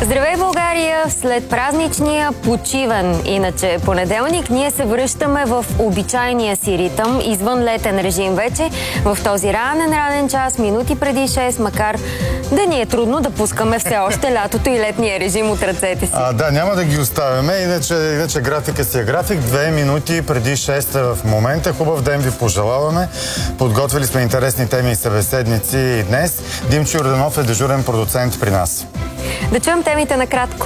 Здравей, България! След празничния почивен, иначе понеделник, ние се връщаме в обичайния си ритъм, извън летен режим вече, в този ранен час, минути преди 6, макар да ни е трудно да пускаме все още лятото и летния режим от ръцете си. Да, няма да ги оставяме, иначе графика си е график. 2 минути преди 6 в момента. Хубав ден ви пожелаваме. Подготвили сме интересни теми и събеседници и днес. Димчо Йорданов е дежурен продуцент при нас. Да чуем темите накратко.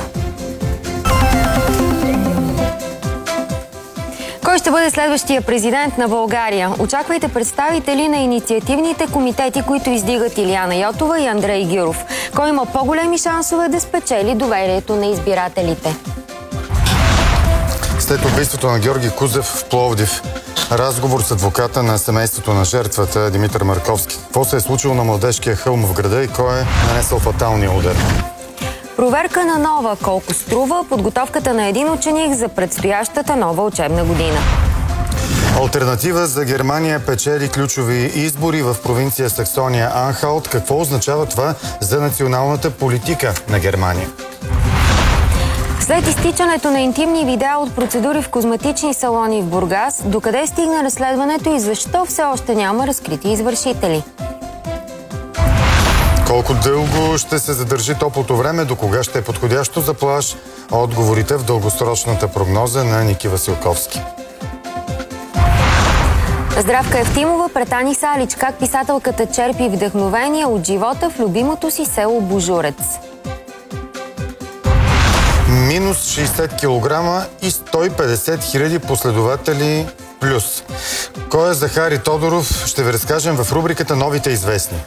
Кой ще бъде следващия президент на България? Очаквайте представители на инициативните комитети, които издигат Илияна Йотова и Андрей Гюров. Кой има по-големи шансове да спечели доверието на избирателите? След убийството на Георги Кузев в Пловдив, разговор с адвоката на семейството на жертвата Димитър Марковски. Какво се е случило на Младежкия хълм в града и кой е нанесъл фаталния удар? Проверка на нова. Колко струва подготовката на един ученик за предстоящата нова учебна година? Алтернатива за Германия печели ключови избори в провинция Саксония-Анхалт. Какво означава това за националната политика на Германия? След изтичането на интимни видеа от процедури в козметични салони в Бургас, докъде стигна разследването и защо все още няма разкрити извършители? Колко дълго ще се задържи топлото време, до кога ще е подходящо за плаж? Отговорите в дългосрочната прогноза на Ники Василковски. Здравка Евтимова пред Ани Салич. Как писателката черпи вдъхновение от живота в любимото си село Божурец? Минус 60 кг и 150 хиляди последователи плюс. Кой е Захари Тодоров? Ще ви разкажем в рубриката Новите известни.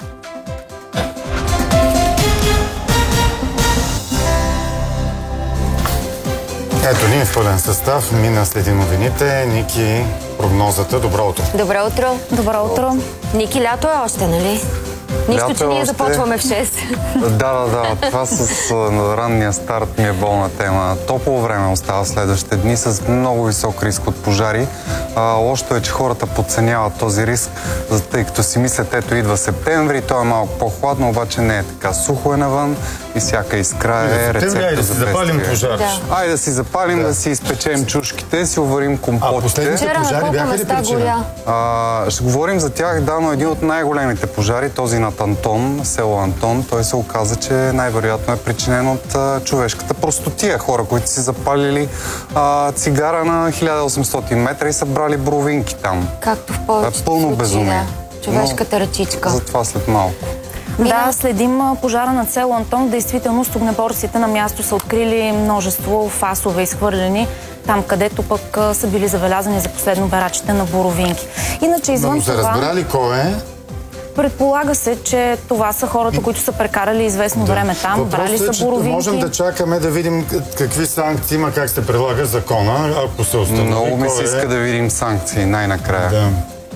Ето ни в пълен състав. Мина следи новините. Ники, прогнозата. Добро утро. Добро утро. Добро утро. Ники, лято е още, нали? Нищо, че ние започваме в 6. Да. Това с ранния старт ми е болна тема. Топло време остава следващите дни с много висок риск от пожари. Лошото е, че хората подценяват този риск, тъй като си мислят, ето идва септември, то е малко по-хладно, обаче не е така. Сухо е навън и всяка искра е рецепта за запалим пожар. Айде да си запалим, да си изпечем чушките, си уварим компотите. Последните пожари бяха ли причина? Ще говорим за тях, но един от най-големите пожари, този над Антон, село Антон, той се оказа, че най-вероятно е причинен от човешката простотия. Хора, които си запалили цигара на 1800 метра и са брали бровинки там. Както в повечето пълно безумие. Човешката ръчичка. За това след малко. Да, следим пожара над село Антон. Действително, огнеборците на място са открили множество фасове изхвърлени там, където пък са били забелязани за последно берачите на боровинки. Иначе извън това... Но се разбрали кой е? Предполага се, че това са хората, които са прекарали известно време там, брали са боровинки. Можем да чакаме да видим какви санкции има, как се прилага закона, ако се установи. Много ми се иска да видим санкции най-накрая. Да.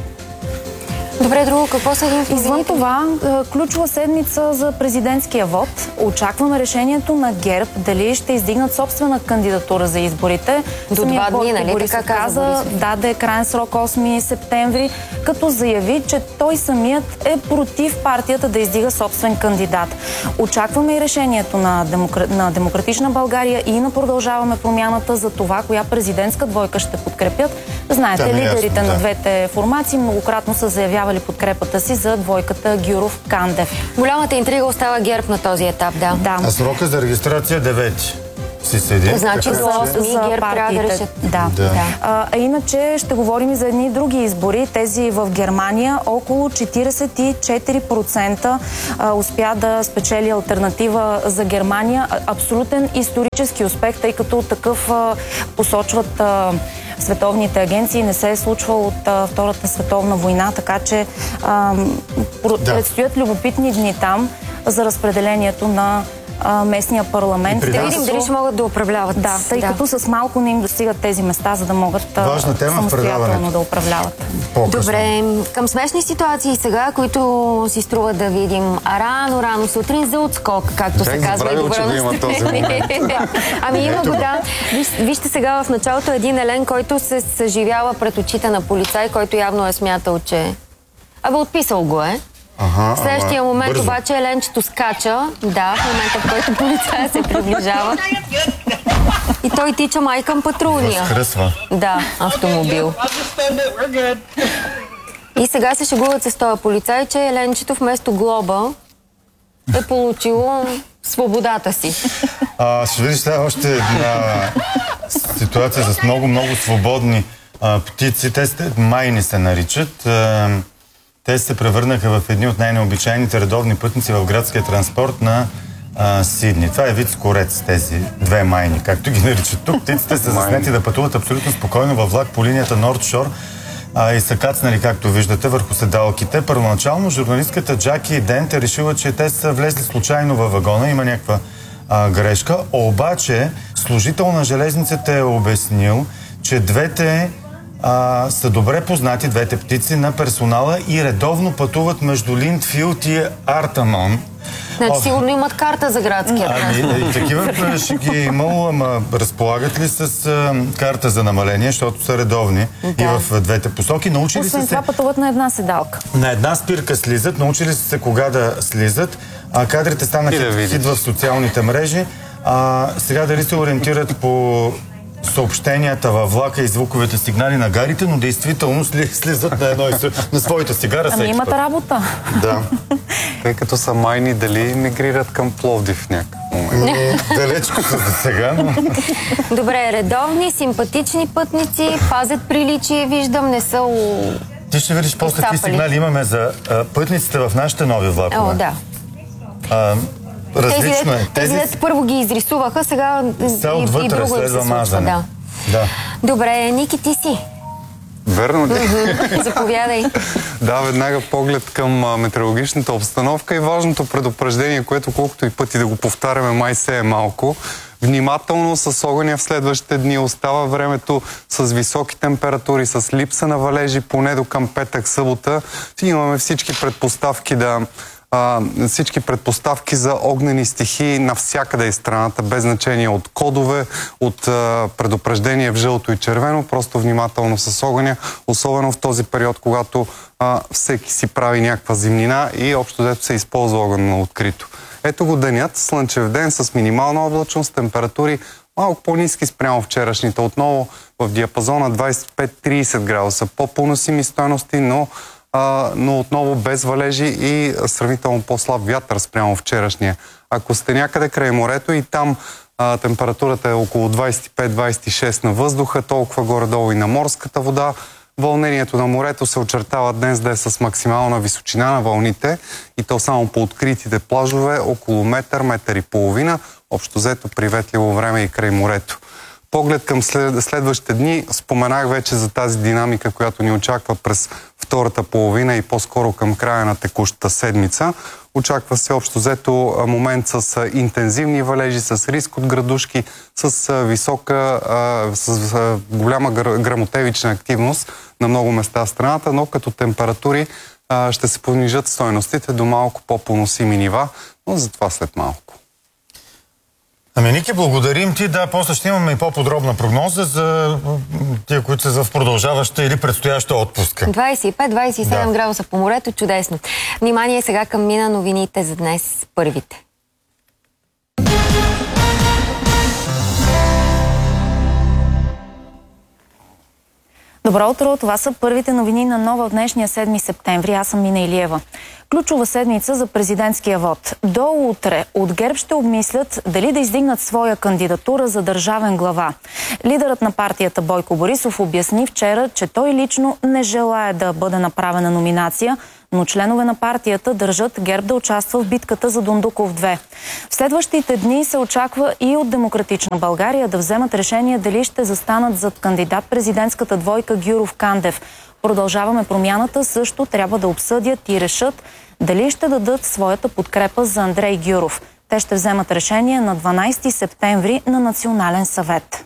Добре, друго, какво следим в новините? Извън това, ключова седмица за президентския вод. Очакваме решението на ГЕРБ дали ще издигнат собствена кандидатура за изборите. До 2 дни, нали? Борисов каза, даде крайен срок 8 септември, като заяви, че той самият е против партията да издига собствен кандидат. Очакваме и решението на Демократична България и на Продължаваме промяната за това, коя президентска двойка ще подкрепят. Знаете, лидерите на двете формации многократно са заявявали подкрепата си за двойката Гюров-Кандев. Голямата интрига остава ГЕРБ на този етап, да. А срока за регистрация 9 си седи. Значи за 8 ГЕРБ трябва да решат. Да. Иначе ще говорим и за едни други избори. Тези в Германия. Около 44% успя да спечели алтернатива за Германия. Абсолютен исторически успех, тъй като такъв посочват световните агенции. Не се е случвало от Втората световна война, така че предстоят любопитни дни там за разпределението на местния парламент. Да видим дали ще могат да управляват. Да, тъй като с малко не им достигат тези места, за да могат самостоятелно да управляват. Добре, към смешни ситуации сега, които си струва да видим рано сутрин за отскок, както се казва. Ами има го, да. Вижте сега в началото един елен, който се съживява пред очите на полицай, който явно е смятал, че... отписал го е. В следващия момент обаче Еленчето скача. Да, в момента, в който полицая се приближава. И той тича май към патрулния. Възкръсва. Да, автомобил. И сега се шегуват с този полицай, че Еленчето вместо глоба е получило свободата си. Ще видиш сега още една ситуация с много свободни птици. Те майни се наричат. Те се превърнаха в едни от най-необичайните редовни пътници в градския транспорт на Сидни. Това е вид скорец, тези две майни, както ги наричат тук. Птиците са заснети да пътуват абсолютно спокойно във влак по линията Нордшор и са кацнали, както виждате, върху седалките. Първоначално журналистката Джаки Дент е решила, че те са влезли случайно във вагона, има някаква грешка. Обаче, служител на железницата е обяснил, че двете са добре познати, двете птици, на персонала и редовно пътуват между Линдфилд и Артамон. Значи сигурно имат карта за градския транспорт. И такива ще ги е имало, ама разполагат ли с карта за намаление, защото са редовни и в двете посоки. Научили Освен това пътуват на една седалка. На една спирка слизат, научили са се кога да слизат. Кадрите станаха хит в социалните мрежи. Сега дали се ориентират по съобщенията във влака и звуковите сигнали на гарите, но действително слизат на своята сигара. Ами имат работа. Да. Тъй като са майни, дали мигрират към Пловдив в някакъв момент? Далечко са за сега, но... Добре, редовни, симпатични пътници, пазят приличие, виждам, не са Ти ще видиш после какви сигнали имаме за пътниците в нашите нови влакове. О, да. Различно е. Тези първо ги изрисуваха, сега и друго им се случва. Да. Добре, Ники, ти си. Верно ли? Заповядай. Да, веднага поглед към метеорологичната обстановка и важното предупреждение, което колкото и пъти да го повтаряме, май се е малко. Внимателно с огъня в следващите дни, остава времето с високи температури, с липса на валежи, поне до към петък, събота. Имаме всички предпоставки за огнени стихии навсякъде из страната, без значение от кодове, от предупреждение в жълто и червено, просто внимателно с огъня, особено в този период, когато всеки си прави някаква зимнина и общо дето се използва огън на открито. Ето го денят, слънчев ден с минимална облачност, температури малко по-ниски спрямо вчерашните, отново в диапазона 25-30 градуса, по-поносими стойности, но отново без валежи и сравнително по-слаб вятър спрямо вчерашния. Ако сте някъде край морето и там температурата е около 25-26 на въздуха, толкова горе-долу и на морската вода, вълнението на морето се очертава днес да е с максимална височина на вълните и то само по откритите плажове около метър и половина, общо взето приветливо време и край морето. Поглед към следващите дни, споменах вече за тази динамика, която ни очаква през втората половина и по-скоро към края на текущата седмица. Очаква се общо взето момент с интензивни валежи, с риск от градушки, с голяма гръмотевична активност на много места в страната, но като температури ще се понижат стойностите до малко по-поносими нива, но за това след малко. Ами, Ники, благодарим ти. Да, после ще имаме и по-подробна прогноза за тия, които са в продължаваща или предстояща отпуска. 25-27 градуса по морето. Чудесно. Внимание сега към Мина новините за днес. Първите. Добро утро, това са първите новини на Нова от днешния 7 септември. Аз съм Мина Илиева. Ключова седмица за президентския вод. До утре от ГЕРБ ще обмислят дали да издигнат своя кандидатура за държавен глава. Лидерът на партията Бойко Борисов обясни вчера, че той лично не желае да бъде направена номинация, но членове на партията държат ГЕРБ да участва в битката за Дондуков 2. В следващите дни се очаква и от Демократична България да вземат решение дали ще застанат зад кандидат-президентската двойка Гюров-Кандев. Продължаваме промяната също трябва да обсъдят и решат дали ще дадат своята подкрепа за Андрей Гюров. Те ще вземат решение на 12 септември на Национален съвет.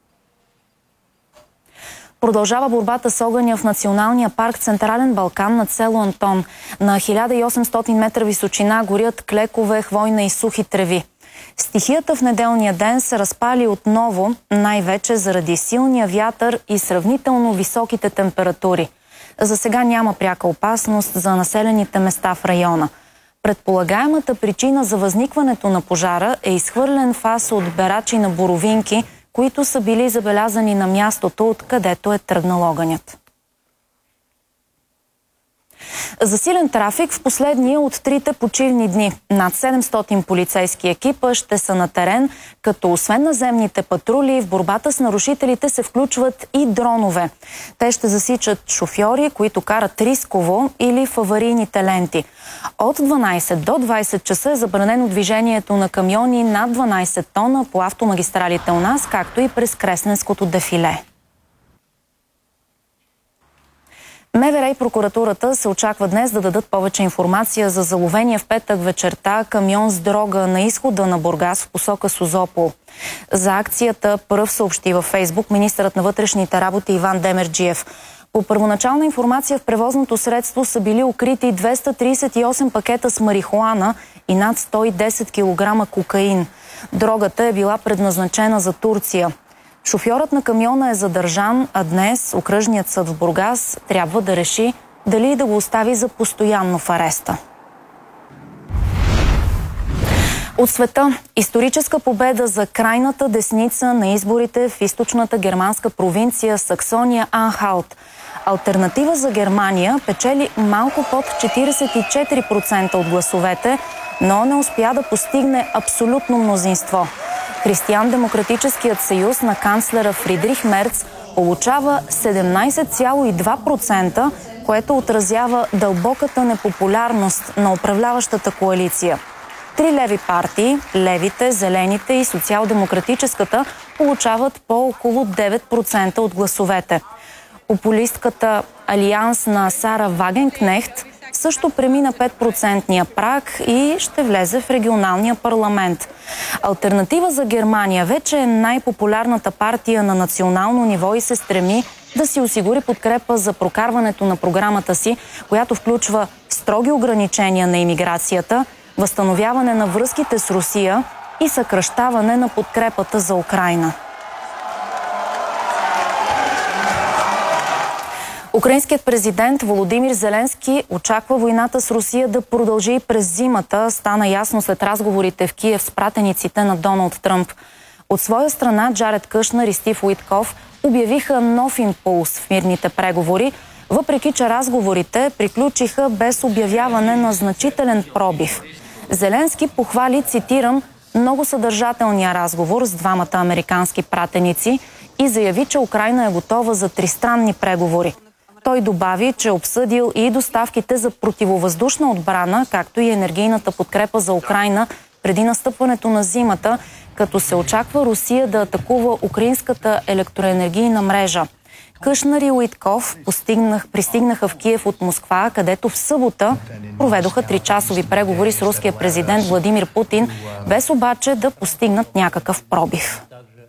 Продължава борбата с огъня в Националния парк Централен Балкан над село Антон. На 1800 метра височина горят клекове, хвойна и сухи треви. Стихията в неделния ден се разпали отново, най-вече заради силния вятър и сравнително високите температури. За сега няма пряка опасност за населените места в района. Предполагаемата причина за възникването на пожара е изхвърлен фас от берачи на боровинки, които са били забелязани на мястото, откъдето е тръгнал огънят. Засилен трафик в последния от трите почивни дни. Над 700 полицейски екипа ще са на терен, като освен наземните патрули в борбата с нарушителите се включват и дронове. Те ще засичат шофьори, които карат рисково или в аварийните ленти. От 12 до 20 часа е забранено движението на камиони над 12 тона по автомагистралите у нас, както и през Кресненското дефиле. МВР и прокуратурата се очаква днес да дадат повече информация за заловения в петък вечерта камион с дрога на изхода на Бургас в посока Созопол. За акцията пръв съобщи във Фейсбук министърът на вътрешните работи Иван Демерджиев. По първоначална информация в превозното средство са били укрити 238 пакета с марихуана и над 110 кг кокаин. Дрогата е била предназначена за Турция. Шофьорът на камиона е задържан, а днес окръжният съд в Бургас трябва да реши дали да го остави за постоянно в ареста. От света историческа победа за крайната десница на изборите в източната германска провинция Саксония-Анхалт. Алтернатива за Германия печели малко под 44% от гласовете, но не успя да постигне абсолютно мнозинство. Християн-демократическият съюз на канцлера Фридрих Мерц получава 17,2%, което отразява дълбоката непопулярност на управляващата коалиция. Три леви партии – левите, зелените и социал-демократическата – получават по около 9% от гласовете. Популистката Алианс на Сара Вагенкнехт също премина 5% праг и ще влезе в регионалния парламент. Алтернатива за Германия вече е най-популярната партия на национално ниво и се стреми да си осигури подкрепа за прокарването на програмата си, която включва строги ограничения на имиграцията, възстановяване на връзките с Русия и съкращаване на подкрепата за Украйна. Украинският президент Володимир Зеленски очаква войната с Русия да продължи през зимата. Стана ясно след разговорите в Киев с пратениците на Доналд Тръмп. От своя страна Джаред Кушнер и Стив Уитков обявиха нов импулс в мирните преговори, въпреки че разговорите приключиха без обявяване на значителен пробив. Зеленски похвали, цитирам, много съдържателния разговор с двамата американски пратеници и заяви, че Украйна е готова за тристранни преговори. Той добави, че обсъдил и доставките за противовъздушна отбрана, както и енергийната подкрепа за Украйна преди настъпването на зимата, като се очаква Русия да атакува украинската електроенергийна мрежа. Кушнер и Уитков пристигнаха в Киев от Москва, където в събота проведоха 3-часови преговори с руския президент Владимир Путин, без обаче да постигнат някакъв пробив.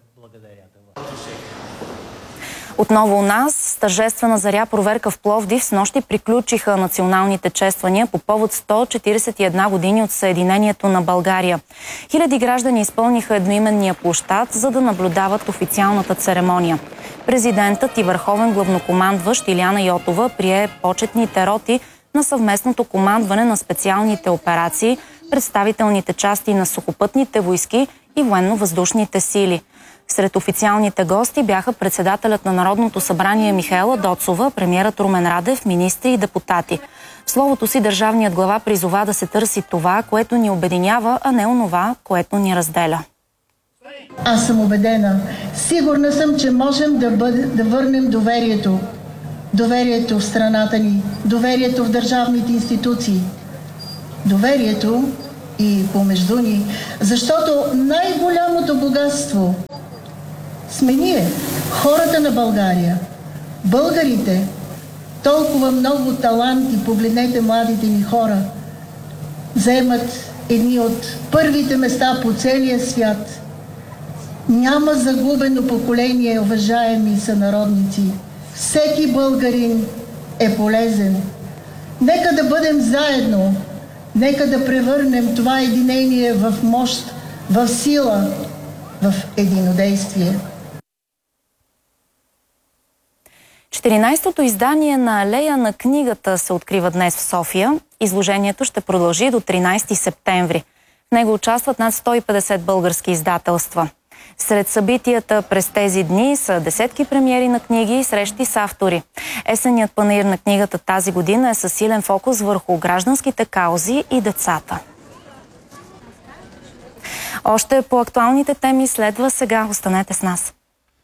Отново у нас, с тържествена заря проверка в Пловдив, снощи приключиха националните чествания по повод 141 години от съединението на България. Хиляди граждани изпълниха едноименния площад, за да наблюдават официалната церемония. Президентът и върховен главнокомандващ Илияна Йотова прие почетните роти на съвместното командване на специалните операции, представителните части на сухопътните войски и военно-въздушните сили. Сред официалните гости бяха председателят на Народното събрание Михаела Доцова, премиерът Румен Радев, министри и депутати. В словото си държавният глава призова да се търси това, което ни обединява, а не онова, което ни разделя. Аз съм убедена. Сигурна съм, че можем да върнем доверието. Доверието в страната ни, доверието в държавните институции, доверието и помежду ни, защото най-голямото богатство сме ние, хората на България, българите. Толкова много таланти, погледнете младите ни хора, заемат едни от първите места по целия свят. Няма загубено поколение, уважаеми сънародници. Всеки българин е полезен. Нека да бъдем заедно. Нека да превърнем това единение в мощ, в сила, в единодействие. 14-то издание на Алея на книгата се открива днес в София. Изложението ще продължи до 13 септември. В него участват над 150 български издателства. Сред събитията през тези дни са десетки премиери на книги и срещи с автори. Есенният панаир на книгата тази година е със силен фокус върху гражданските каузи и децата. Още по актуалните теми следва сега. Останете с нас.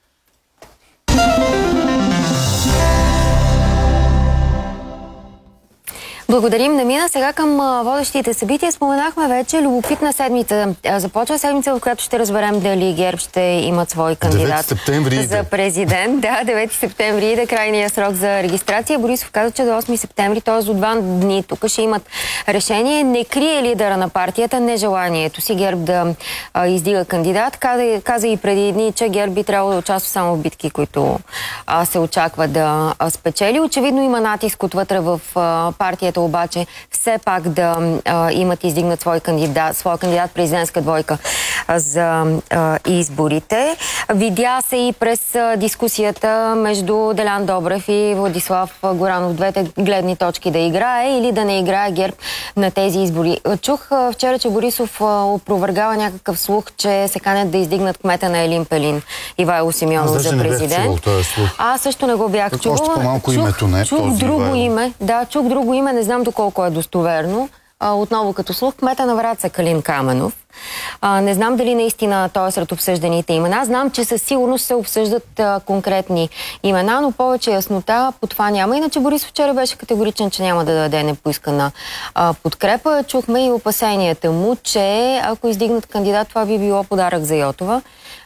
Благодарим. Намина сега към водещите събития. Споменахме вече, любопитна седмица. Започва седмица, в която ще разберем дали ГЕРБ ще имат свой кандидат за президент. Да, 9 септември иде крайния срок за регистрация. Борисов каза, че до 8 септември, т.е. до 2 дни, тук ще имат решение. Не крие лидера на партията нежеланието си ГЕРБ да издига кандидат. Каза и преди дни, че ГЕРБ би трябвало да участва само в битки, които се очаква да спечели. Очевидно има натиск отвътре в партията, обаче все пак да имат издигнат своя кандидат президентска двойка за изборите. Видя се и през дискусията между Делян Добрев и Владислав Горанов, двете гледни точки да играе или да не играе ГЕРБ на тези избори. Чух вчера, че Борисов опровергава някакъв слух, че се канят да издигнат кмета на Елин Пелин, Ивайло Симеонов, за президент. Аз също не го бях чувала. Още по-малко името не. Чух друго име. Да, чух друго име, не знам доколко е достоверно. Отново като слух, кмета на Враца Калин Каменов. Не знам дали наистина той е сред обсъжданите имена. Знам, че със сигурност се обсъждат конкретни имена, но повече яснота по това няма. Иначе Борисов вчера беше категоричен, че няма да даде непоискана подкрепа. Чухме и опасенията му, че ако издигнат кандидат, това би било подарък за Йотова,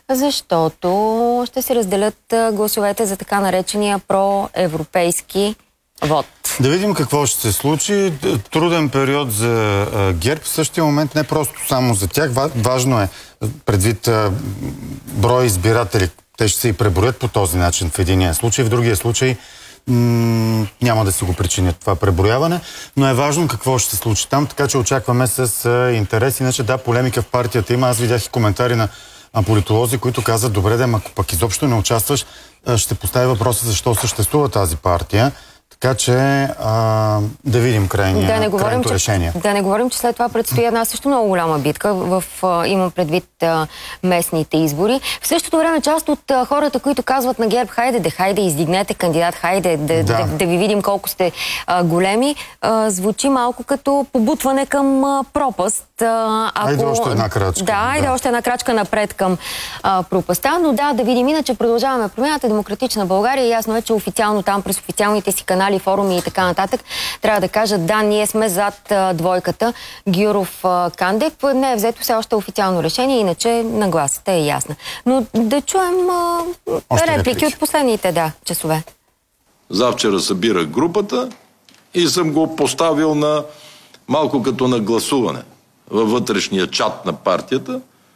защото ще се разделят гласовете за така наречения проевропейски вод. Да видим какво ще се случи. Труден период за ГЕРБ. В същия момент не просто само за тях. Важно е предвид брой избиратели. Те ще се и преброят по този начин в единия случай. В другия случай няма да си го причинят това преброяване. Но е важно какво ще се случи там, така че очакваме с интерес. Иначе да, полемика в партията има. Аз видях и коментари на политолози, които казват, добре, да, ако пък изобщо не участваш, ще постави въпроса защо съществува тази партия. Така че да видим крайното решение. Да не говорим, че след това предстои една също много голяма битка, имам предвид местните избори. В същото време част от хората, които казват на ГЕРБ, хайде, издигнете кандидат, хайде да ви видим колко сте големи, звучи малко като побутване към пропаст. Айде още една крачка. Да, още една крачка напред към пропаста, но да видим. Иначе продължаваме промяната, Демократична България. Ясно е, че официално там през официалните си канали, форуми и така нататък, трябва да кажат, да, ние сме зад двойката Гюров-Кандев. Не е взето все още официално решение, иначе нагласата е ясна. Но да чуем реплики от последните часове. Завчера събирах групата и съм го поставил на малко като на гласуване във вътрешния чат на партията.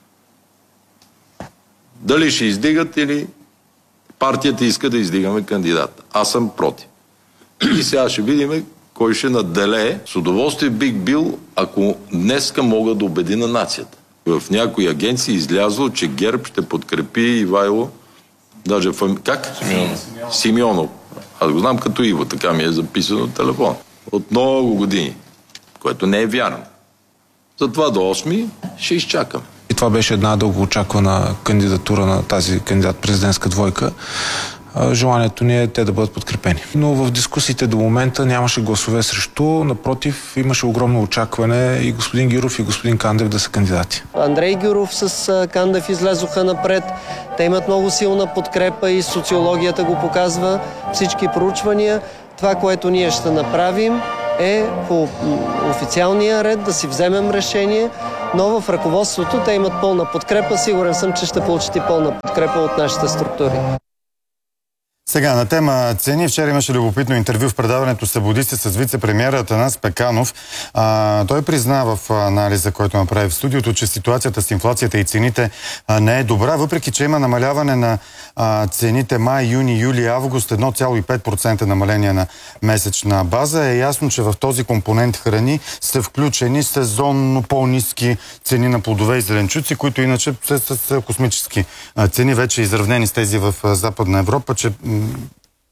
Дали ще издигат или партията иска да издигаме кандидата. Аз съм против. И сега ще видим кой ще надделее. С удоволствие бих бил, ако днеска мога да убеди на нацията. В някои агенции излязло, че ГЕРБ ще подкрепи Ивайло, даже как? Симеонов. Аз го знам като Иво, така ми е записано от телефон. От много години, което не е вярно. Затова до 8 ще изчакам. И това беше една дългоочаквана кандидатура на тази кандидат президентска двойка. Желанието ни е те да бъдат подкрепени. Но в дискусиите до момента нямаше гласове срещу, напротив, имаше огромно очакване и господин Гюров и господин Кандев да са кандидати. Андрей Гюров с Кандев излезоха напред. Те имат много силна подкрепа и социологията го показва, всички проучвания. Това, което ние ще направим, е по официалния ред да си вземем решение, но в ръководството те имат пълна подкрепа. Сигурен съм, че ще получите пълна подкрепа от нашите структури. Сега на тема цени. Вчера имаше любопитно интервю в предаването "Събуди се" с вице-премиера Атанас Пеканов. Той призна в анализа, който направи в студиото, че ситуацията с инфлацията и цените не е добра, въпреки че има намаляване на цените май, юни, юли, август, 1,5% намаление на месечна база. Е ясно, че в този компонент храни са включени сезонно по-ниски цени на плодове и зеленчуци, които иначе са с космически цени, вече изравнени с тези в Западна Европа, че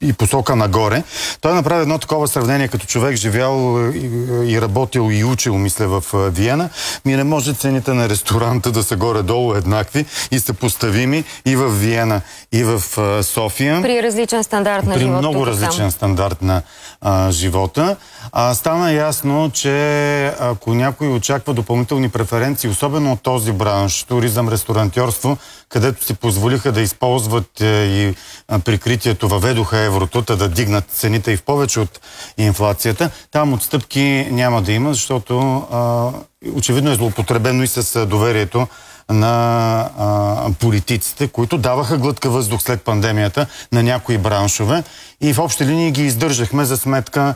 и посока нагоре. Той направи едно такова сравнение, като човек живял и работил и учил, мисля, в Виена. Не може цените на ресторанта да са горе-долу еднакви и съпоставими и в Виена, и в София. При различен стандарт на живота. При много различен стандарт на живота. Стана ясно, че ако някой очаква допълнителни преференции, особено от този бранш, туризъм, ресторантьорство, където си позволиха да използват и прикритието, въведоха еврото, да дигнат цените и в повече от инфлацията, там отстъпки няма да има, защото очевидно е злоупотребено и с доверието на политиците, които даваха глътка въздух след пандемията на някои браншове и в общи линии ги издържахме за сметка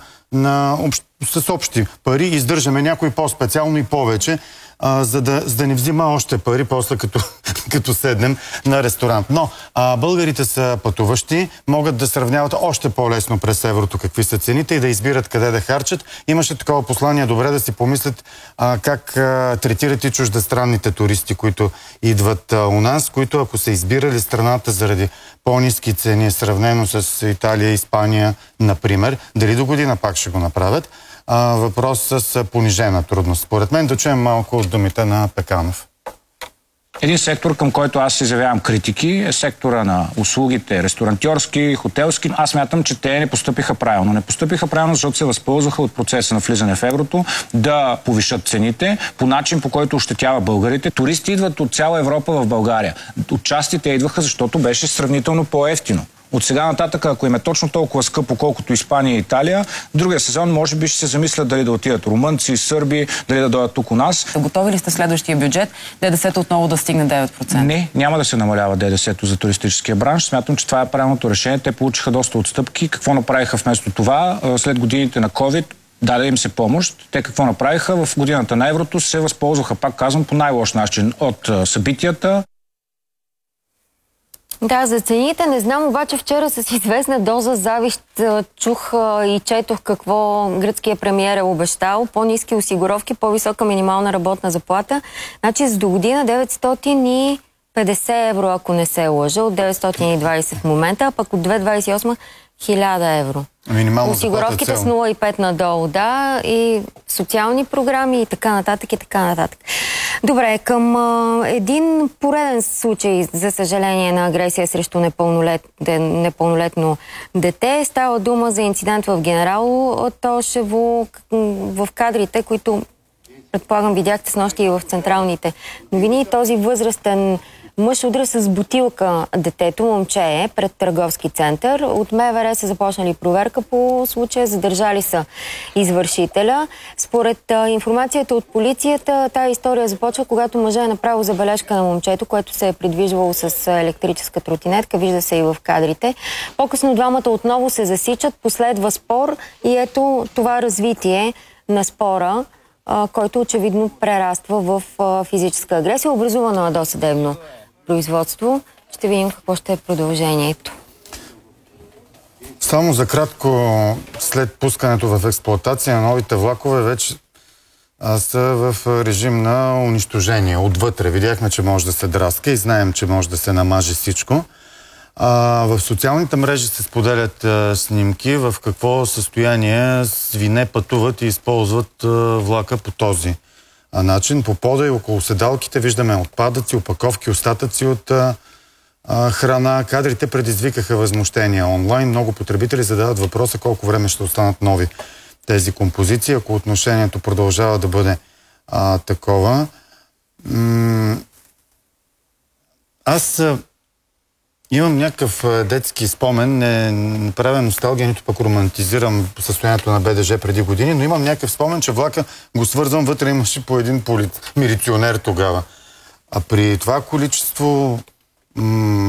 с общи пари, издържаме някои по-специално и повече, за да не взима още пари, после като седнем на ресторант. Но българите са пътуващи, могат да сравняват още по-лесно през еврото какви са цените и да избират къде да харчат. Имаше такова послание, добре да си помислят как третират и чуждестранните туристи, които идват у нас, които ако са избирали страната заради по-ниски цени, сравнено с Италия и Испания, например, дали до година пак ще го направят, въпрос с понижена трудност. Според мен да чуем малко от думите на Пеканов. Един сектор, към който аз изявявам критики, е сектора на услугите, ресторантьорски, хотелски. Аз мятам, че те не постъпиха правилно. Не постъпиха правилно, защото се възползваха от процеса на влизане в еврото да повишат цените по начин, по който ощетява българите. Туристи идват от цяла Европа в България. Отчасти те идваха, защото беше сравнително по-евтино. От сега нататък, ако им е точно толкова скъпо, колкото Испания и Италия, другия сезон може би ще се замислят дали да отидат румънци, сърби, дали да дойдат тук у нас. Готови ли сте следващия бюджет ДДС-то отново да стигне 9%? Не, няма да се намалява ДДС-то за туристическия бранш. Смятам, че това е правилното решение. Те получиха доста отстъпки. Какво направиха вместо това? След годините на COVID даде им се помощ. Те какво направиха? В годината на еврото се възползваха, пак казвам, по най-лош начин от събитията. Да, за цените не знам, обаче вчера с известна доза завист чух и четох какво гръцкият премиер е обещал. По-ниски осигуровки, по-висока минимална работна заплата. Значи за до година 950 евро, ако не се лъжа, от 920 в момента, а пък от 2028 1000 евро. Осигуровките с 0,5 надолу, да, и социални програми и така нататък и така нататък. Добре, към един пореден случай, за съжаление, на агресия срещу непълнолетно дете. Става дума за инцидент в Генерал Тошево, в кадрите, които предполагам видяхте снощи и в централните новини. Този възрастен мъж удря с бутилка детето, момче е, пред търговски център. От МВР са започнали проверка по случая, задържали са извършителя. Според информацията от полицията, тая история започва, когато мъжът е направил забележка на момчето, което се е придвижвало с електрическа тротинетка, вижда се и в кадрите. По-късно двамата отново се засичат, последва спор и ето това развитие на спора, който очевидно прераства в физическа агресия. Образувано е досъдебно производство. Ще видим какво ще е продължението. Само за кратко, след пускането в експлоатация на новите влакове, вече са в режим на унищожение. Отвътре видяхме, че може да се драска и знаем, че може да се намаже всичко. В социалните мрежи се споделят снимки в какво състояние свине пътуват и използват влака по този начин. По пода и около седалките виждаме отпадъци, опаковки, остатъци от храна. Кадрите предизвикаха възмущение онлайн. Много потребители задават въпроса колко време ще останат нови тези композиции, ако отношението продължава да бъде такова. Аз имам някакъв детски спомен, не правя носталгия, нито пък романтизирам състоянието на БДЖ преди години, но имам някакъв спомен, че влака го свързвам, вътре имаше по един милиционер тогава. А при това количество